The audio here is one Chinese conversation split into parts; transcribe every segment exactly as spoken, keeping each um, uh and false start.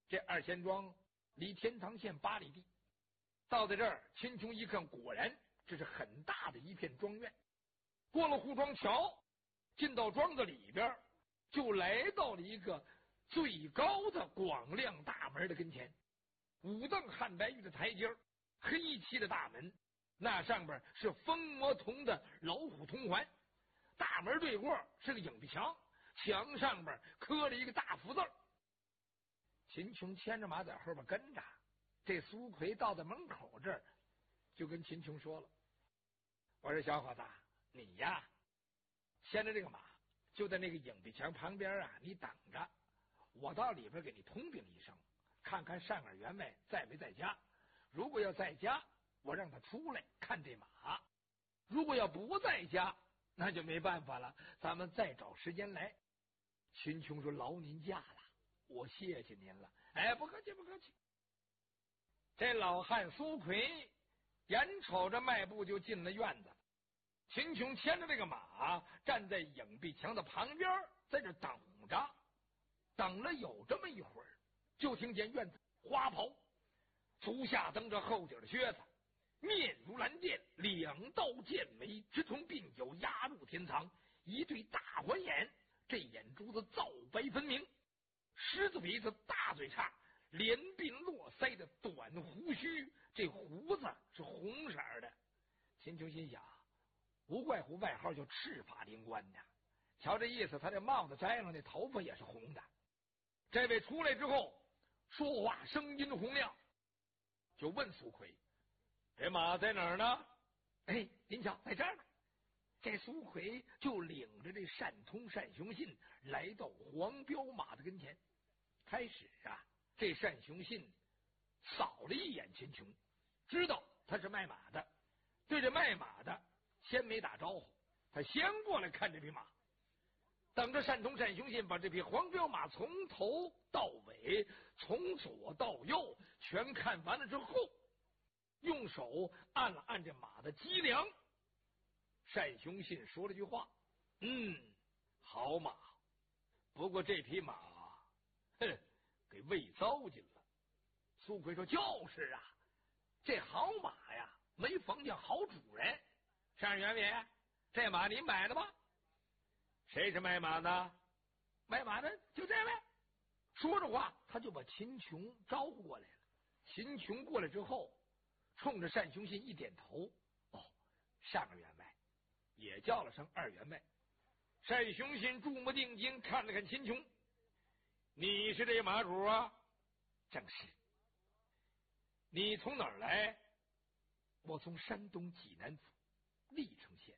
这二贤庄离天堂县八里地。到在这儿，秦琼一看，果然这是很大的一片庄园。过了护庄桥，进到庄子里边，就来到了一个最高的广亮大门的跟前。五瞪汉白玉的台阶，黑漆的大门，那上边是风魔铜的老虎铜环。大门对过是个影壁墙，墙上边刻了一个大福字。秦琼牵着马在后边跟着。这苏奎到在门口这儿，就跟秦琼说了：“我说小伙子，你呀，牵着这个马，就在那个影壁墙旁边啊，你等着，我到里边给你通禀一声，看看单儿员外在没在家。如果要在家，我让他出来看这马；如果要不在家，那就没办法了，咱们再找时间来。”秦琼说：“劳您驾了，我谢谢您了。”哎，不客气，不客气。这老汉苏奎眼瞅着迈步就进了院子，秦琼牵着这个马站在影壁墙的旁边，在这等着。等了有这么一会儿，就听见院子花袍，足下蹬着后脚的靴子，面如蓝靛，两道剑眉直通鬓角，压入天堂，一对大环眼，这眼珠子皂白分明，狮子鼻子，大嘴叉，连鬓络腮的短胡须，这胡子是红色的。秦琼心想，无怪乎外号叫赤发灵官呢。瞧这意思，他这帽子摘了，那头发也是红的。这位出来之后，说话声音洪亮，就问苏奎：“这马在哪儿呢？”哎，您瞧，在这儿呢。这苏奎就领着这单通单雄信来到黄骠马的跟前。开始啊，这单雄信扫了一眼秦琼，知道他是卖马的，对这卖马的先没打招呼，他先过来看这匹马。等着单通单雄信把这匹黄骠马从头到尾，从左到右全看完了之后，用手按了按这马的脊梁。单雄信说了句话：“嗯，好马，不过这匹马，哼，给喂糟践了。”苏奎说：“就是啊，这好马呀，没逢见好主人。单元伟，这马您买的吗？”“谁是卖马的？”“卖马的就这位。”说着话，他就把秦琼招呼过来了。秦琼过来之后，冲着单雄信一点头：“哦，单二员外。”也叫了声二员外。单雄信注目定睛看了看秦琼：“你是这马主啊？”“正是。”“你从哪儿来？”“我从山东济南府历城县。”“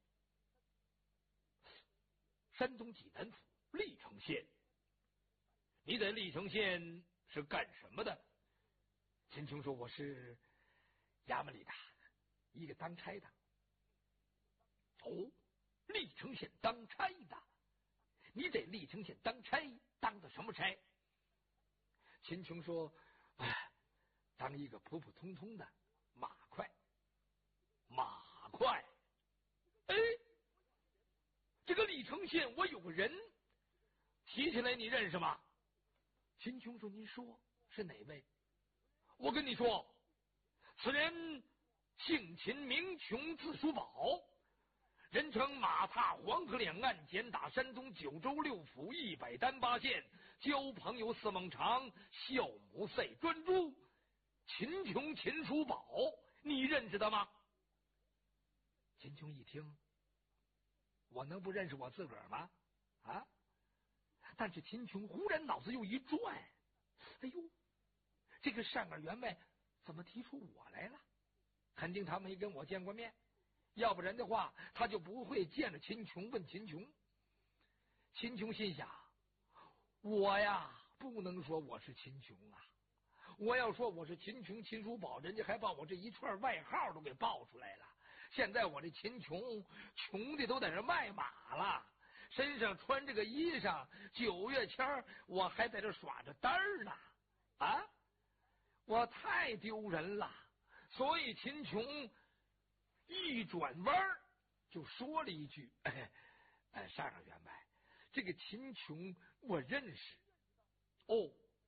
山东济南府历城县？你在历城县是干什么的？”秦琼说：“我是衙门里的一个当差的。”“哦，历城县当差的？你在历城县当差，当的什么差？”秦琼说：“哎，当一个普普通通的马快。”“马快？哎，这个历城县我有个人提起来，你认识吗？”秦琼说：“您说是哪位？”“我跟你说，此人姓秦名琼，字叔宝，人称马踏黄河两岸，简打山东九州六府一百单八县，交朋友似孟尝，孝母赛专诸。秦琼，秦叔宝，你认识他吗？”秦琼一听，我能不认识我自个儿吗？啊！但是秦琼忽然脑子又一转，哎呦，这个单二员外怎么提出我来了？肯定他没跟我见过面，要不然的话他就不会见着秦琼问秦琼。秦琼心想，我呀不能说我是秦琼啊，我要说我是秦琼秦叔宝，人家还把我这一串外号都给报出来了。现在我这秦琼穷的都在这卖马了，身上穿这个衣裳，九月签我还在这耍着单儿呢，啊，我太丢人了。所以秦琼一转弯就说了一句：“哎，哎，单二员外，这个秦琼我认识。”“哦，